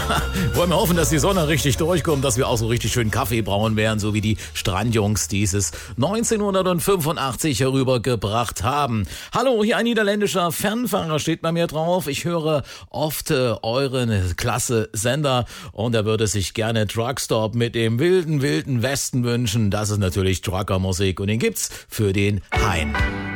Wollen wir hoffen, dass die Sonne richtig durchkommt, dass wir auch so richtig schön Kaffee brauen werden, so wie die Strandjungs dieses 1985 herübergebracht haben. Hallo, hier ein niederländischer Fernfahrer steht bei mir drauf. Ich höre oft euren klasse Sender und er würde sich gerne Truckstop mit dem wilden Westen wünschen. Das ist natürlich Truckermusik und den gibt's für den Hein.